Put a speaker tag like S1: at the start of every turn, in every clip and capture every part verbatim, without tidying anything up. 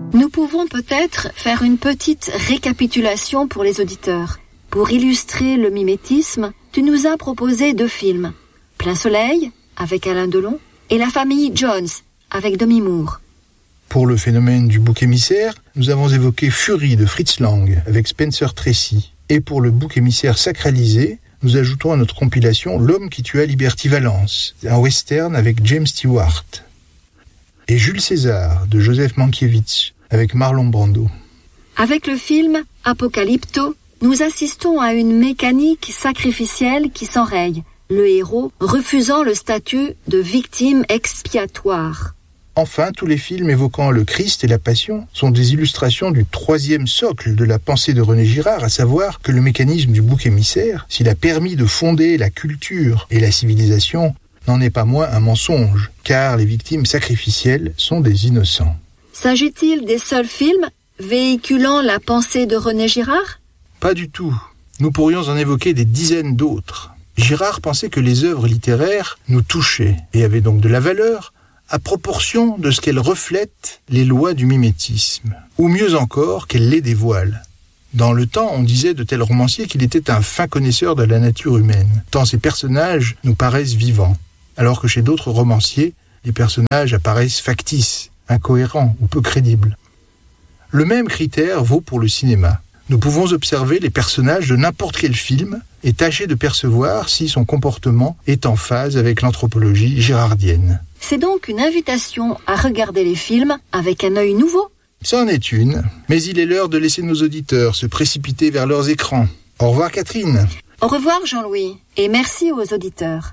S1: Nous pouvons peut-être faire une petite récapitulation pour les auditeurs. Pour illustrer le mimétisme, tu nous as proposé deux films. Plein Soleil, avec Alain Delon, et La famille Jones, avec Demi Moore.
S2: Pour le phénomène du bouc émissaire, nous avons évoqué Fury de Fritz Lang, avec Spencer Tracy. Et pour le bouc émissaire sacralisé, nous ajoutons à notre compilation L'homme qui tua Liberty Valance, un western avec James Stewart. Et Jules César de Joseph Mankiewicz, avec Marlon Brando.
S1: Avec le film Apocalypto, nous assistons à une mécanique sacrificielle qui s'enraye, le héros refusant le statut de victime expiatoire.
S2: Enfin, tous les films évoquant le Christ et la Passion sont des illustrations du troisième socle de la pensée de René Girard, à savoir que le mécanisme du bouc émissaire, s'il a permis de fonder la culture et la civilisation, n'en est pas moins un mensonge, car les victimes sacrificielles sont des innocents.
S1: S'agit-il des seuls films véhiculant la pensée de René Girard ?
S2: Pas du tout. Nous pourrions en évoquer des dizaines d'autres. Girard pensait que les œuvres littéraires nous touchaient et avaient donc de la valeur à proportion de ce qu'elles reflètent les lois du mimétisme, ou mieux encore qu'elles les dévoilent. Dans le temps, on disait de tel romancier qu'il était un fin connaisseur de la nature humaine, tant ses personnages nous paraissent vivants, alors que chez d'autres romanciers, les personnages apparaissent factices, incohérents ou peu crédibles. Le même critère vaut pour le cinéma. Nous pouvons observer les personnages de n'importe quel film et tâcher de percevoir si son comportement est en phase avec l'anthropologie girardienne.
S1: C'est donc une invitation à regarder les films avec un œil nouveau.
S2: Ça en est une, mais il est l'heure de laisser nos auditeurs se précipiter vers leurs écrans. Au revoir Catherine.
S1: Au revoir Jean-Louis, et merci aux auditeurs.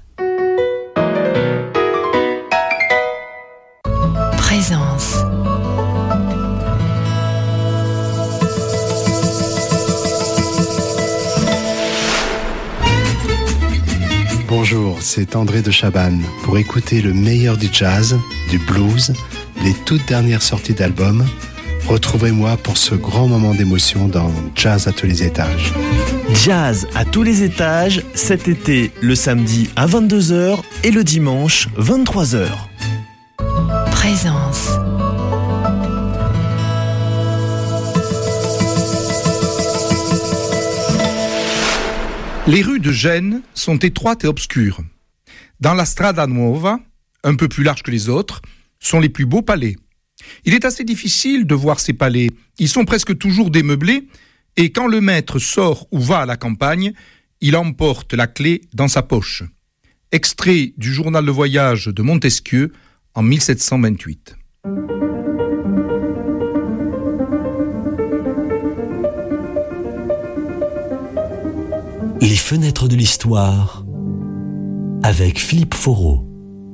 S3: Présence.
S4: Bonjour, c'est André de Chabannes. Pour écouter le meilleur du jazz, du blues, les toutes dernières sorties d'albums, retrouvez-moi pour ce grand moment d'émotion dans Jazz à tous les étages.
S5: Jazz à tous les étages, cet été, le samedi à vingt-deux heures et le dimanche vingt-trois heures.
S3: Présence.
S6: Les rues de Gênes sont étroites et obscures. Dans la Strada Nuova, un peu plus large que les autres, sont les plus beaux palais. Il est assez difficile de voir ces palais. Ils sont presque toujours démeublés et quand le maître sort ou va à la campagne, il emporte la clé dans sa poche. Extrait du journal de voyage de Montesquieu en mille sept cent vingt-huit.
S7: Les fenêtres de l'histoire avec Philippe Foreau.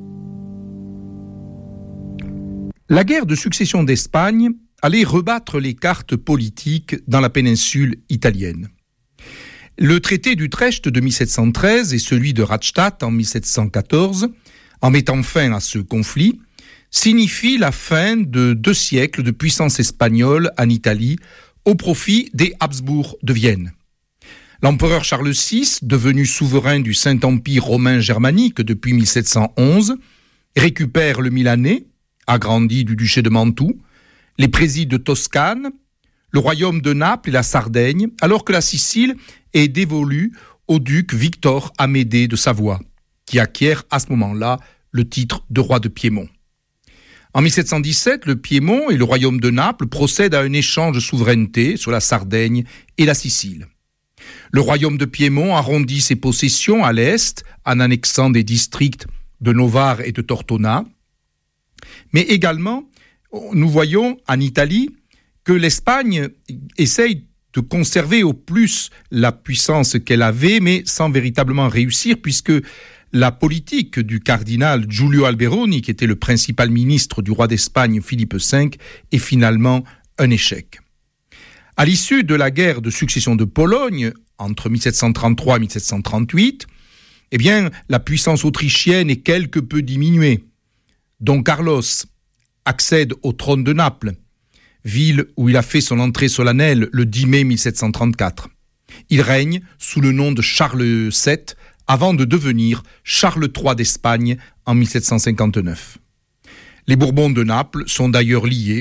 S6: La guerre de succession d'Espagne allait rebattre les cartes politiques dans la péninsule italienne. Le traité d'Utrecht de mille sept cent treize et celui de Rastatt en mille sept cent quatorze, en mettant fin à ce conflit, signifient la fin de deux siècles de puissance espagnole en Italie au profit des Habsbourg de Vienne. L'empereur Charles six, devenu souverain du Saint-Empire romain germanique depuis mille sept cent onze, récupère le Milanais, agrandi du duché de Mantoue, les présides de Toscane, le royaume de Naples et la Sardaigne, alors que la Sicile est dévolue au duc Victor Amédée de Savoie, qui acquiert à ce moment-là le titre de roi de Piémont. En mille sept cent dix-sept, le Piémont et le royaume de Naples procèdent à un échange de souveraineté sur la Sardaigne et la Sicile. Le royaume de Piémont arrondit ses possessions à l'est en annexant des districts de Novare et de Tortona. Mais également, nous voyons en Italie que l'Espagne essaye de conserver au plus la puissance qu'elle avait, mais sans véritablement réussir, puisque la politique du cardinal Giulio Alberoni, qui était le principal ministre du roi d'Espagne Philippe cinq, est finalement un échec. À l'issue de la guerre de succession de Pologne, entre mille sept cent trente-trois et mille sept cent trente-huit, eh bien, la puissance autrichienne est quelque peu diminuée. Don Carlos accède au trône de Naples, ville où il a fait son entrée solennelle le dix mai mille sept cent trente-quatre. Il règne sous le nom de Charles sept avant de devenir Charles trois d'Espagne en mille sept cent cinquante-neuf. Les Bourbons de Naples sont d'ailleurs liés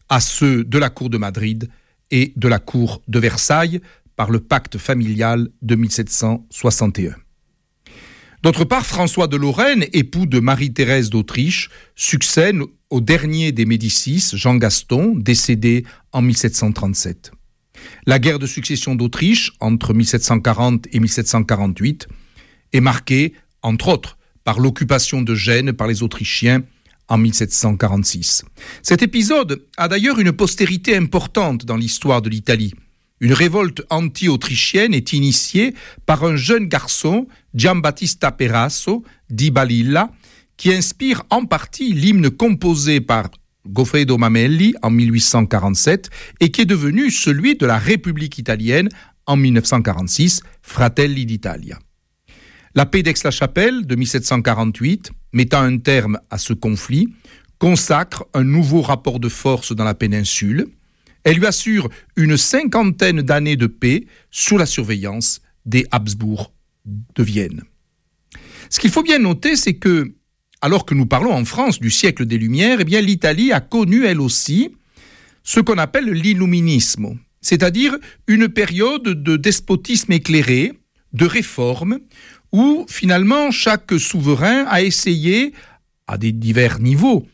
S6: à ceux de la cour de Madrid et de la cour de Versailles par le pacte familial de mille sept cent soixante et un. D'autre part, François de Lorraine, époux de Marie-Thérèse d'Autriche, succède au dernier des Médicis, Jean-Gaston, décédé en mille sept cent trente-sept. La guerre de succession d'Autriche, entre mille sept cent quarante et mille sept cent quarante-huit, est marquée, entre autres, par l'occupation de Gênes par les Autrichiens en mille sept cent quarante-six. Cet épisode a d'ailleurs une postérité importante dans l'histoire de l'Italie. Une révolte anti-autrichienne est initiée par un jeune garçon, Giambattista Perasso, dit Balilla, qui inspire en partie l'hymne composé par Goffredo Mamelli en mille huit cent quarante-sept et qui est devenu celui de la République italienne en mille neuf cent quarante-six, Fratelli d'Italia. La paix d'Aix-la-Chapelle de mille sept cent quarante-huit, mettant un terme à ce conflit, consacre un nouveau rapport de force dans la péninsule. Elle lui assure une cinquantaine d'années de paix sous la surveillance des Habsbourg de Vienne. Ce qu'il faut bien noter, c'est que, alors que nous parlons en France du siècle des Lumières, eh bien l'Italie a connu elle aussi ce qu'on appelle l'illuminisme, c'est-à-dire une période de despotisme éclairé, de réforme, où finalement chaque souverain a essayé, à des divers niveaux,